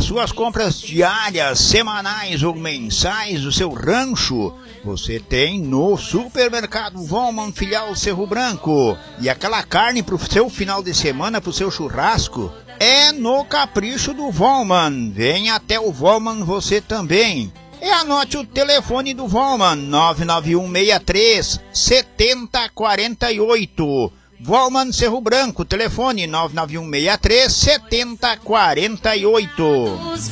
As suas compras diárias, semanais ou mensais do seu rancho, você tem no Supermercado Vollmann, filial Cerro Branco. E aquela carne pro seu final de semana, pro seu churrasco, é no Capricho do Vollmann. Venha até o Vollmann você também. E anote o telefone do Vollmann, 99163 7048. Vollmann Cerro Branco, telefone 99163 7048.